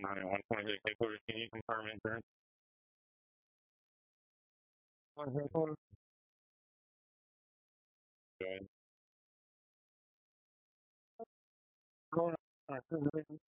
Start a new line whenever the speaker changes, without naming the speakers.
128 headquarters. Can you confirm insurance? On headquarters? Go ahead. Going on.